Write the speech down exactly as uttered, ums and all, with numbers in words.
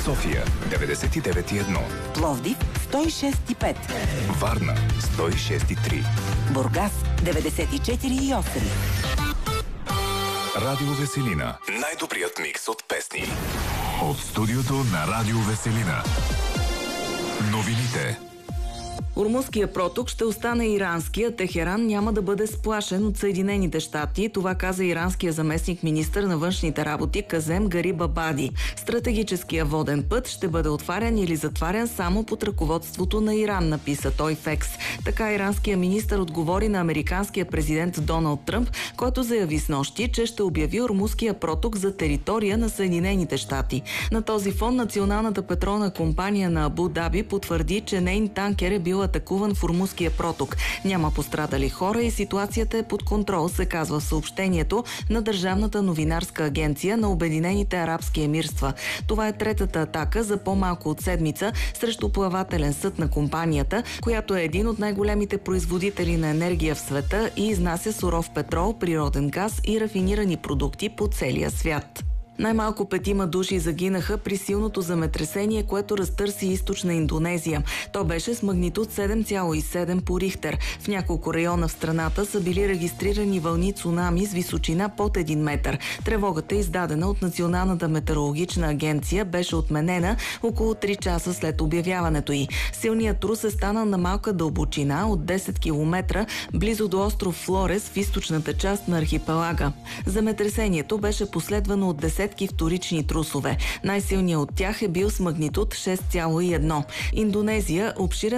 София деветдесет и девет и едно, Пловдив сто и шест и пет, Варна сто и шест и три, Бургас деветдесет и четири и осем. Радио Веселина. Най-добрият микс от песни. От студиото на Радио Веселина. Новините. Ормузския проток ще остане ирански, а Техеран няма да бъде сплашен от Съединените щати. Това каза иранския заместник министър на външните работи Казем Гарибабади. Стратегическия воден път ще бъде отварян или затварян само под ръководството на Иран, написа той в Екс. Така иранския министър отговори на американския президент Доналд Тръмп, който заяви снощи, че ще обяви Ормузския проток за територия на Съединените щати. На този фон Националната петролна компания на Абу Даби потвърди, че нейн танкер е бил атакуван в Ормузския проток. Няма пострадали хора и ситуацията е под контрол, се казва в съобщението на Държавната новинарска агенция на Обединените арабски емирства. Това е третата атака за по-малко от седмица срещу плавателен съд на компанията, която е един от най-големите производители на енергия в света и изнася суров петрол, природен газ и рафинирани продукти по целия свят. Най-малко петима души загинаха при силното земетресение, което разтърси източна Индонезия. То беше с магнитуд седем цяло и седем по Рихтер. В няколко района в страната са били регистрирани вълни цунами с височина под един метър. Тревогата, издадена от Националната метеорологична агенция, беше отменена около три часа след обявяването й. Силният трус е станал на малка дълбочина от десет километра близо до остров Флорес в източната част на архипелага. Земетресението беше последвано от десетки вторични трусове. Най-силният от тях е бил с магнитуд шест цяло и едно. Индонезия, обширен